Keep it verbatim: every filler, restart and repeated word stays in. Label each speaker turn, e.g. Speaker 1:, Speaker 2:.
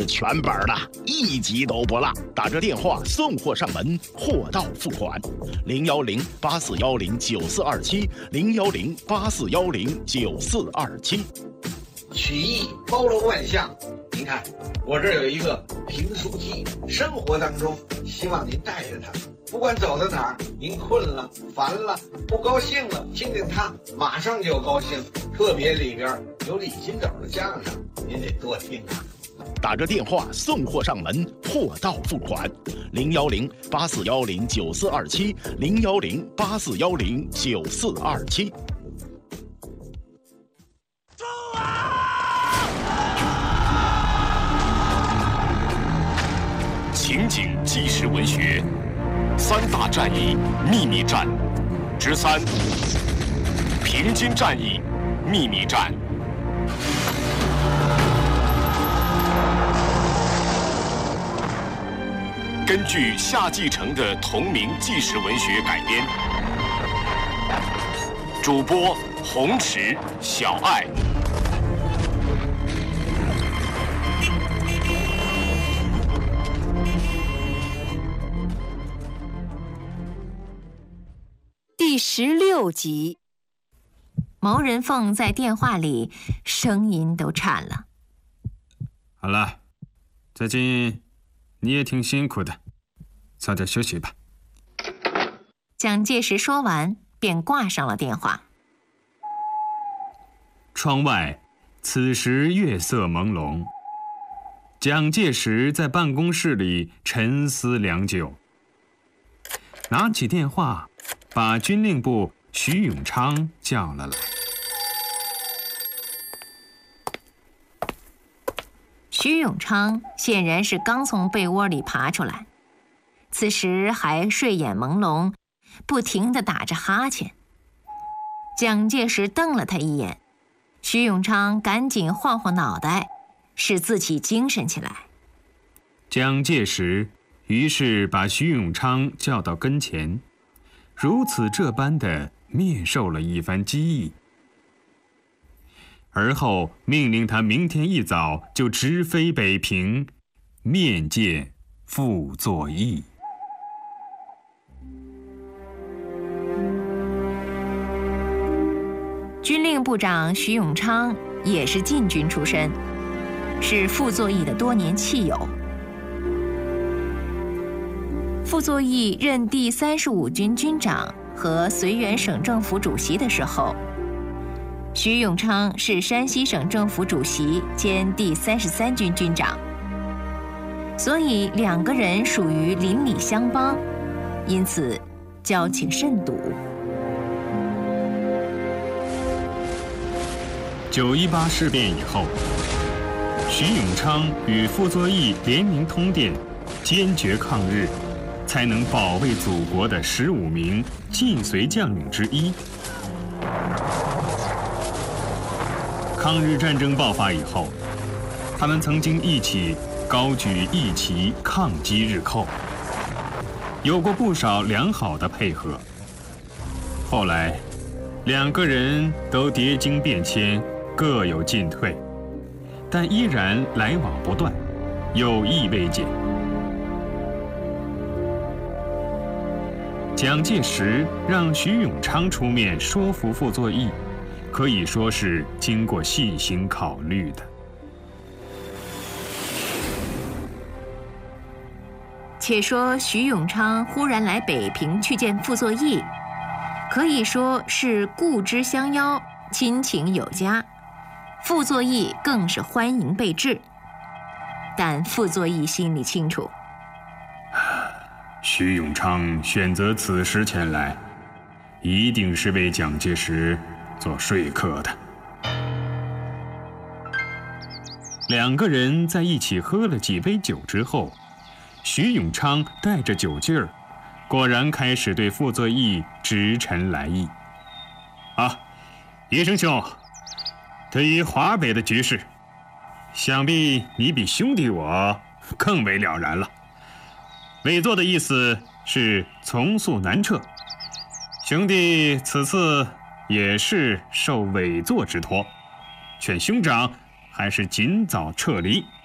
Speaker 1: 全本的，一集都不落。打这电话送货上门，货到付款。零幺零八四幺零九四二七，零幺零八四幺零九四二七。
Speaker 2: 曲艺包罗万象，您看，我这儿有一个评书机，生活当中希望您带着它，不管走到哪儿，您困了、烦了、不高兴了，听听它，马上就高兴。特别里边有李金斗的相声，您得多听啊。
Speaker 1: 打着电话送货上门，货到付款。零幺零八四幺零九四二七，零幺零八四幺零九四二七。
Speaker 3: 情景纪实文学三大战役秘密战之三：平津战役秘密战。根据夏季承的同名纪实文学改编，主播洪池、小爱。
Speaker 4: 第十六集，牟人凤在电话里声音都颤了。
Speaker 5: 好了，最近你也挺辛苦的，早点休息吧。
Speaker 4: 蒋介石说完便挂上了电话。
Speaker 5: 窗外此时月色朦胧，蒋介石在办公室里沉思良久，拿起电话把军令部徐永昌叫了来。
Speaker 4: 徐永昌显然是刚从被窝里爬出来，此时还睡眼朦胧，不停地打着哈欠。蒋介石瞪了他一眼，徐永昌赶紧晃晃脑袋，使自己精神起来。
Speaker 5: 蒋介石于是把徐永昌叫到跟前，如此这般地面授了一番机宜，而后命令他明天一早就直飞北平，面见傅作义。
Speaker 4: 军令部长徐永昌也是禁军出身，是傅作义的多年戚友。傅作义任第三十五军军长和绥远省政府主席的时候，徐永昌是山西省政府主席兼第三十三军军长，所以两个人属于邻里相帮，因此交情甚笃。
Speaker 5: 九一八事变以后，徐永昌与傅作义联名通电，坚决抗日，才能保卫祖国的十五名晋绥将领之一。抗日战争爆发以后，他们曾经一起高举义旗抗击日寇，有过不少良好的配合。后来，两个人都叠经变迁，各有进退，但依然来往不断，友谊未减。蒋介石让徐永昌出面说服傅作义，可以说是经过细心考虑的。
Speaker 4: 且说徐永昌忽然来北平去见傅作义，可以说是故知相邀，亲情有加。傅作义更是欢迎备至，但傅作义心里清楚，
Speaker 5: 徐永昌选择此时前来，一定是为蒋介石做说客的。两个人在一起喝了几杯酒之后，徐永昌带着酒劲儿，果然开始对傅作义直陈来意。啊，叶生兄，对于华北的局势，想必你比兄弟我更为了然了。委座的意思是从速南撤，兄弟此次也是受委座之托，劝兄长还是尽早撤离，